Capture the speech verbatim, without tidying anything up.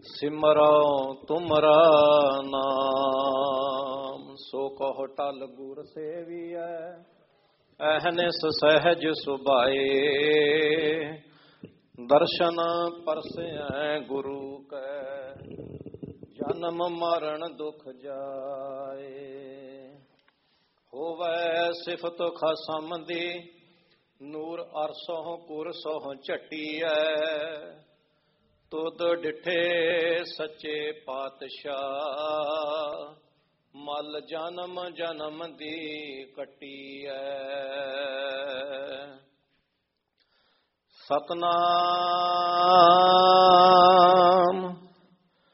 ਸਿਮਰੋ ਤੁਮਰਾ ਨਾਮ। ਸੋ ਕਹੋ ਟਲ ਗੁਰ ਸੇਵੀਐ, ਅਹਨਿਸ ਸਹਿਜ ਸੁਭਾਏ। ਦਰਸ਼ਨ ਪਰਸੈ ਗੁਰੂ ਕੈ, ਜਨਮ ਮਰਨ ਦੁਖ ਜਾਏ। ਹੋਵੈ ਸਿਫਤ ਖਸਮ ਦੀ, ਨੂਰ ਅਰਸੋਂ ਕੁਰਸੋਂ ਝਟੀਐ। ਤੁਧ ਡਿਠੇ ਸੱਚੇ ਪਾਤਸ਼ਾਹ, ਮਲ ਜਨਮ ਜਨਮ ਦੀ ਕੱਟੀਐ। ਸਤਨਾਮ